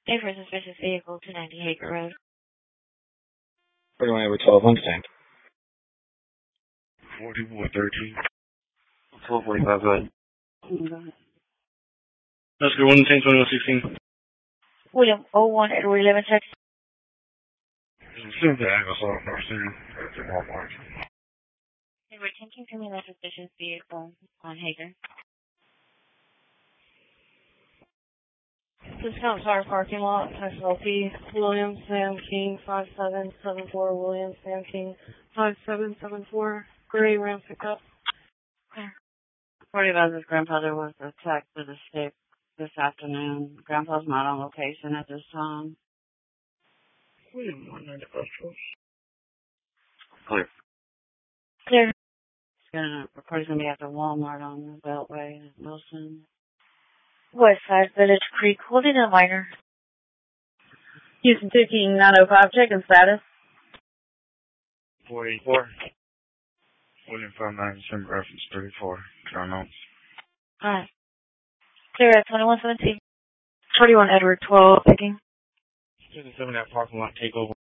A for suspicious vehicle, 290 Hager Road. 41 over 12, understand. 4113. 1245, go ahead. Oscar 110, 2116. William 01 Edward 11 Texas. Send the Agasol person to Walmart. They were attempting to move a suspicious vehicle on Hager. Discount Tire parking lot, SLP, William Sam King, 5774, William Sam King, 5774, gray Ram pickup. 40 Buzz's grandfather was attacked with a stick this afternoon. Grandpa's not on location at this time. William 190 Buzzers. Clear. Clear. Report's going to be at the Walmart on the Beltway in Wilson. Westside Village Creek, holding a minor. Houston 20905, checking status. 484. William 597, reference 34. Turn on. Alright. Clear at 2117. 21 Edward 12, picking. 57 that parking lot takeover.